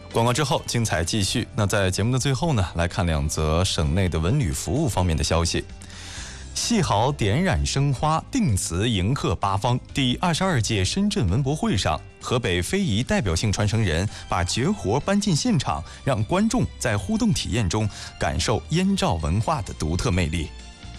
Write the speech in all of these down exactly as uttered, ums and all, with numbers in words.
广告之后，精彩继续。那在节目的最后呢，来看两则省内的文旅服务方面的消息。戏好点染生花，定瓷迎客八方。第二十二届深圳文博会上，河北非遗代表性传承人把绝活搬进现场，让观众在互动体验中感受燕赵文化的独特魅力。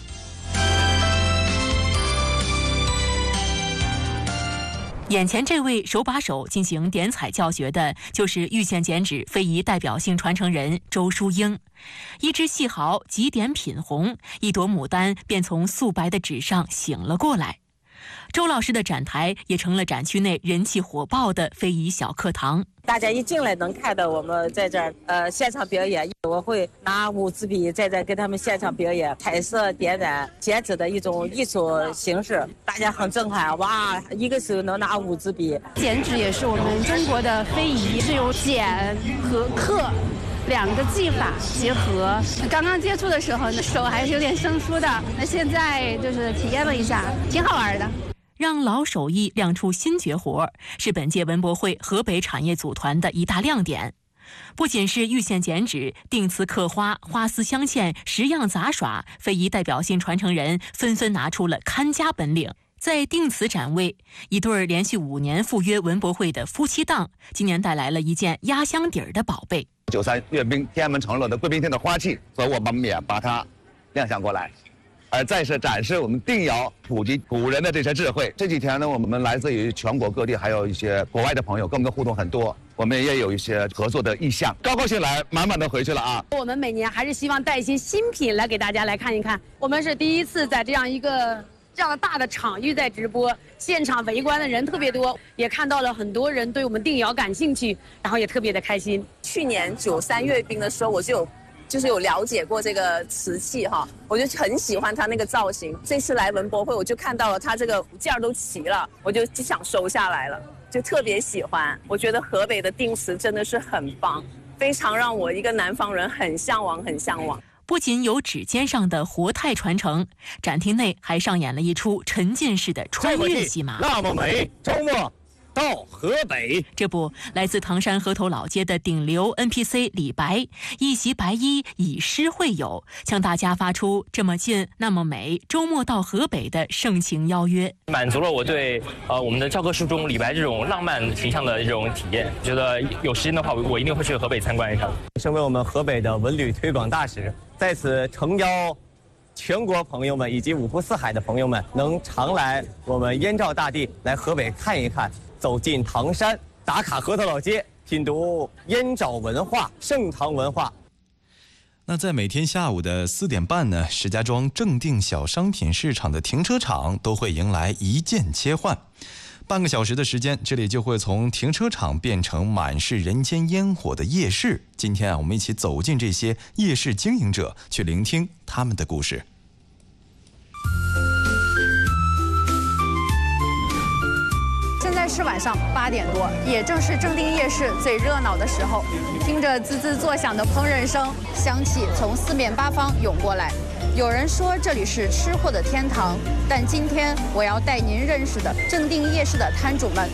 眼前这位手把手进行点彩教学的，就是玉县剪纸非遗代表性传承人周淑英。一只细毫几点品红，一朵牡丹便从素白的纸上醒了过来。周老师的展台也成了展区内人气火爆的非遗小课堂。 大家一进来能看到我们在这儿呃现场表演，我会拿五支笔在这跟他们现场表演彩色点染剪纸的一种艺术形式，大家很震撼，哇，一个手能拿五支笔。 剪纸也是我们中国的非遗，是用剪和刻两个技法结合。刚刚接触的时候呢，手还是有点生疏的，那现在就是体验了一下，挺好玩的。 让老手艺亮出新绝活，是本届文博会河北产业组团的一大亮点。不仅是玉县剪纸、定瓷刻花、花丝镶嵌、十样杂耍，非遗代表性传承人纷纷拿出了看家本领。在定瓷展位，一对连续五年赴约文博会的夫妻档，今年带来了一件压箱底儿的宝贝。 九三阅兵天安门城楼的贵宾厅的花器，所以我们也把它亮相过来。而再是展示我们定窑普及古人的这些智慧。这几天呢，我们来自于全国各地，还有一些国外的朋友跟我们的互动很多，我们也有一些合作的意向。高高兴来，满满的回去了啊！ 我们每年还是希望带一些新品来给大家来看一看。我们是第一次在这样一个这样的大的场域在直播，现场围观的人特别多，也看到了很多人对我们定窑感兴趣，然后也特别的开心。 去年九三阅兵的时候，我就有。就是有了解过这个瓷器哈，我就很喜欢它那个造型。这次来文博会，我就看到了它这个件儿都齐了，我就就想收下来了，就特别喜欢。我觉得河北的定瓷真的是很棒，非常让我一个南方人很向往，很向往。 不仅有指尖上的活态传承，展厅内还上演了一出沉浸式的穿越戏码。 那么美，周末到河北。 这不，来自唐山河头老街的顶流 N P C 李白，一袭白衣以诗会友，向大家发出这么近那么美，周末到河北的盛情邀约， 满足了我对呃我们的教科书中李白这种浪漫形象的这种体验。觉得有时间的话，我一定会去河北参观一下。 身为我们河北的文旅推广大使，在此诚邀全国朋友们以及五湖四海的朋友们，能常来我们燕赵大地来河北看一看。走进唐山，打卡河头老街，品读燕赵文化、盛唐文化。 那在每天下午的四点半呢，石家庄正定小商品市场的停车场都会迎来一键切换。半个小时的时间，这里就会从停车场变成满是人间烟火的夜市。今天啊，我们一起走进这些夜市经营者，去聆听他们的故事。 现在是晚上八点多，也正是正定夜市最热闹的时候。听着滋滋作响的烹饪声，香气从四面八方涌过来。有人说这里是吃货的天堂，但今天我要带您认识的正定夜市的摊主们。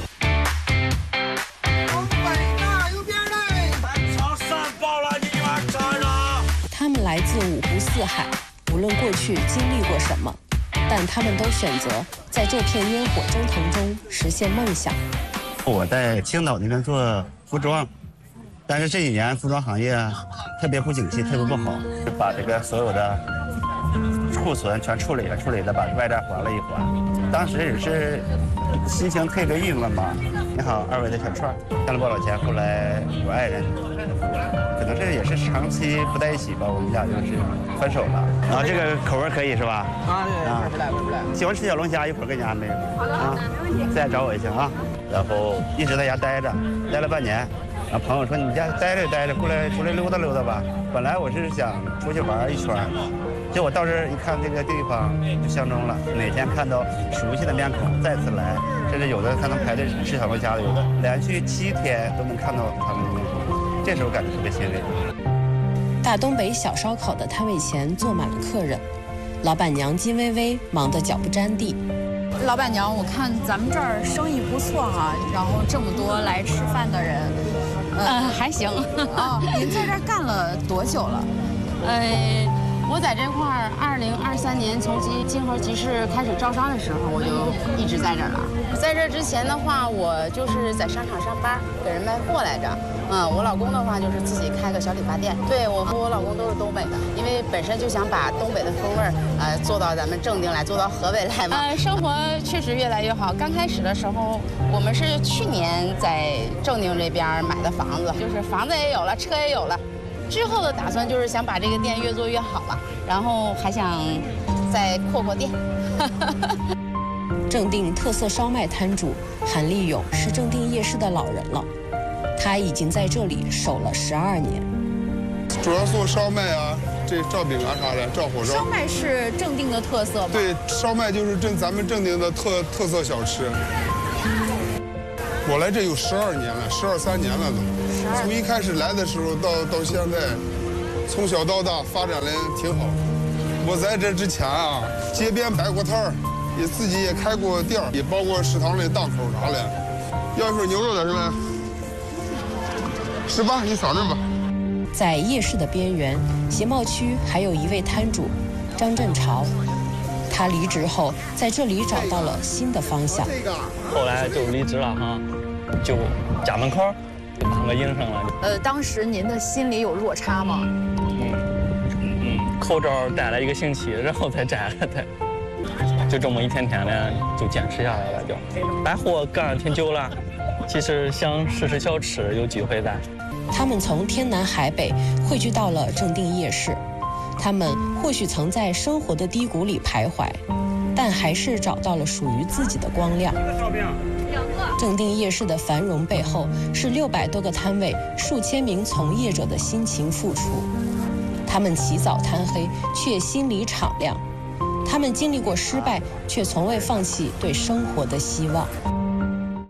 他们来自五湖四海，无论过去经历过什么，但他们都选择在这片烟火蒸腾中实现梦想。 我在青岛那边做服装，但是这几年服装行业特别不景气，特别不好，把这个所有的库存全处理了，处理了，把外债还了一还。当时也是心情特别郁闷吧。你好，二位的小串，干了不少钱，后来我爱人可能这也是长期不在一起吧，我们俩就是分手了。然后这个口味可以是吧？啊，对，一会儿不赖，不赖。喜欢吃小龙虾，一会儿给你安排。好的，好的，没问题。再找我一下啊。然后一直在家待着，待了半年。然后朋友说你家待着待着，过来出来溜达溜达吧。本来我是想出去玩一圈，结果到这儿一看这个地方就相中了。哪天看到熟悉的面孔再次来，甚至有的还能排队吃小龙虾的，有的连续七天都能看到他们的面孔，这时候感觉特别欣慰。 大东北小烧烤的摊位前坐满了客人，老板娘金微微忙得脚不沾地。 老板娘，我看咱们这儿生意不错哈、啊，然后这么多来吃饭的人， 呃，还行。 哦，您在这儿干了多久了？ 呃。我在这块儿，二零二三年从集金河集市开始招商的时候，我就一直在这儿了。在这之前的话，我就是在商场上班，给人卖货来着。嗯，我老公的话就是自己开个小理发店。对，我和我老公都是东北的，因为本身就想把东北的风味儿，呃，做到咱们正定来，做到河北来嘛。呃，生活确实越来越好。刚开始的时候，我们是去年在正定这边买的房子，就是房子也有了，车也有了。之后的打算就是想把这个店越做越好嘛，然后还想再扩扩店。 正定特色烧麦摊主韩立勇是正定夜市的老人了，他已经在这里守了十二年。 主要做烧麦啊，这照饼啊啥的，照火烧。 烧麦是正定的特色吗？ 对，烧麦就是正咱们正定的特特色小吃。我来这有十二年了，十二三年了都。从一开始来的时候到到现在，从小到大发展的挺好。我在这之前啊，街边摆过摊儿，也自己也开过店儿，也包括食堂的档口啥的。要一份牛肉的是吧？十八，你扫这吧。 在夜市的边缘，鞋帽区还有一位摊主张振朝，他离职后在这里找到了新的方向。 后来就离职了哈，就家门口当个营生了。 呃，当时您的心里有落差吗？ 嗯嗯，口罩戴了一个星期，然后才摘了戴，就这么一天天的就坚持下来了。就摆货干了挺久了，其实想试试小吃，有机会再。 他们从天南海北汇聚到了正定夜市，他们或许曾在生活的低谷里徘徊，但还是找到了属于自己的光亮。正定夜市的繁荣背后，是六百多个摊位、数千名从业者的辛勤付出。他们起早贪黑，却心里敞亮；他们经历过失败，却从未放弃对生活的希望。